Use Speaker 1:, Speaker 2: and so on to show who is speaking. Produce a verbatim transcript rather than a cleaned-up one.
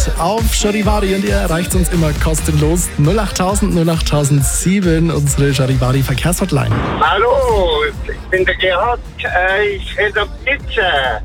Speaker 1: auf Charivari und ihr erreicht uns immer kostenlos. null achttausend, null achttausend sieben, unsere Charivari Verkehrshotline.
Speaker 2: Hallo, ich bin der Gerhard. Äh, Ich hätte Pizza.